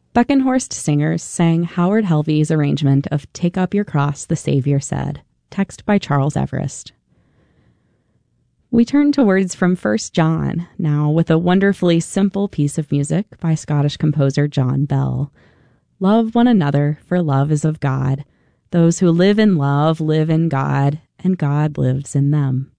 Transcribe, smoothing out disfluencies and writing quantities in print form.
Beckenhorst singers sang Howard Helvey's arrangement of Take Up Your Cross, the Savior Said, text by Charles Everest. We turn to words from 1 John, now with a wonderfully simple piece of music by Scottish composer John Bell. Love one another, for love is of God. Those who live in love live in God, and God lives in them.